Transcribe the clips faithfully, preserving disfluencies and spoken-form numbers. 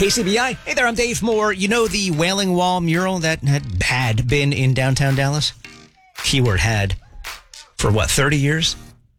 K C B I. Hey there, I'm Dave Moore. You know the Wailing Wall mural that had, had been in downtown Dallas? Keyword had. For what, thirty years?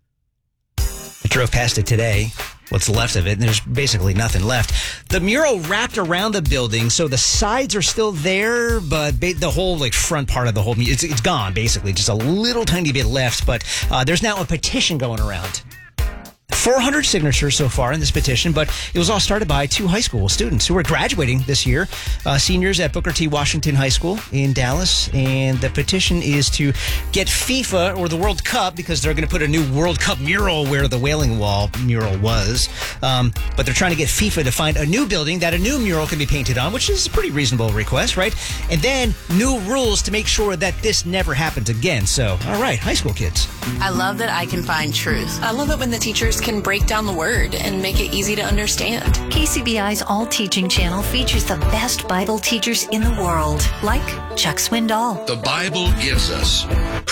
I drove past it today. What's left of it, and there's basically nothing left. The mural wrapped around the building, so the sides are still there, but ba- the whole like front part of the whole, it's, it's gone, basically. Just a little tiny bit left, but uh, there's now a petition going around. four hundred signatures so far in this petition, but it was all started by two high school students who are graduating this year, uh, seniors at Booker T. Washington High School in Dallas. And the petition is to get FIFA or the World Cup, because they're going to put a new World Cup mural where the Wailing Wall mural was. Um, but they're trying to get FIFA to find a new building that a new mural can be painted on, which is a pretty reasonable request, right? And then new rules to make sure that this never happens again. So, all right, high school kids. I love that I can find truth. I love it when the teachers can break down the word and make it easy to understand. K C B I's All Teaching channel features the best Bible teachers in the world, like Chuck Swindoll. The Bible gives us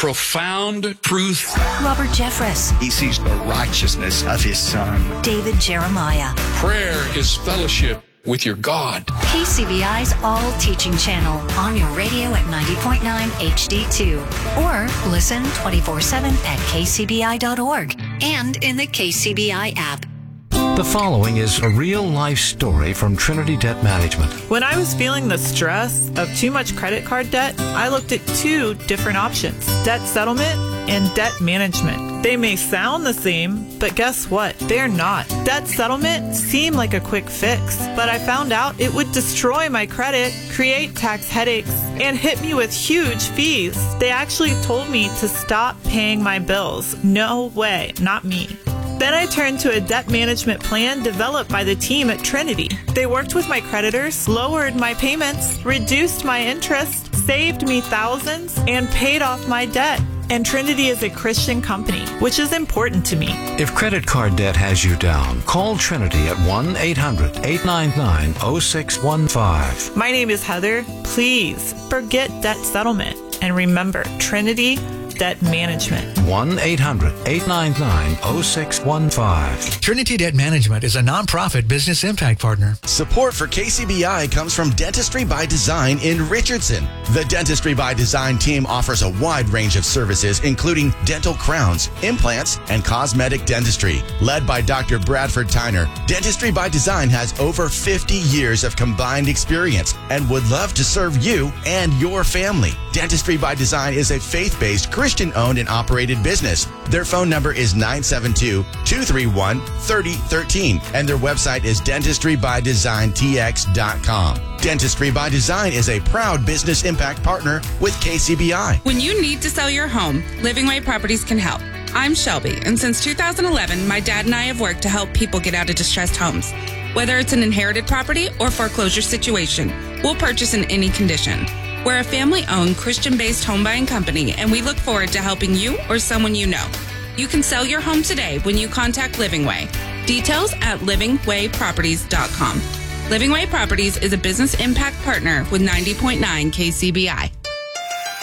profound truth. Robert Jeffress. He sees the righteousness of his son. David Jeremiah. Prayer is fellowship with your God. K C B I's All Teaching channel on your radio at ninety point nine H D two. Or listen twenty-four seven at k c b i dot org and in the K C B I app. The following is a real-life story from Trinity Debt Management. When I was feeling the stress of too much credit card debt, I looked at two different options: debt settlement and debt management. They may sound the same, but guess what? They're not. Debt settlement seemed like a quick fix, but I found out it would destroy my credit, create tax headaches, and hit me with huge fees. They actually told me to stop paying my bills. No way, not me. Then I turned to a debt management plan developed by the team at Trinity. They worked with my creditors, lowered my payments, reduced my interest, saved me thousands, and paid off my debt. And Trinity is a Christian company, which is important to me. If credit card debt has you down, call Trinity at one eight hundred eight nine nine oh six one five. My name is Heather. Please forget debt settlement and remember Trinity Debt Management. one eight hundred eight nine nine oh six one five. Trinity Debt Management is a nonprofit business impact partner. Support for K C B I comes from Dentistry by Design in Richardson. The Dentistry by Design team offers a wide range of services, including dental crowns, implants, and cosmetic dentistry. Led by Doctor Bradford Tyner, Dentistry by Design has over fifty years of combined experience and would love to serve you and your family. Dentistry by Design is a faith-based, Christian-owned and operated business. Their phone number is nine seven two, two three one, three oh one three, and their website is dentistry by design t x dot com. Dentistry by Design is a proud business impact partner with K C B I. When you need to sell your home, Living Way Properties can help. I'm Shelby, and since two thousand eleven, my dad and I have worked to help people get out of distressed homes. Whether it's an inherited property or foreclosure situation, we'll purchase in any condition. We're a family-owned, Christian-based home buying company, and we look forward to helping you or someone you know. You can sell your home today when you contact Living Way. Details at living way properties dot com. Living Way Properties is a business impact partner with ninety point nine K C B I.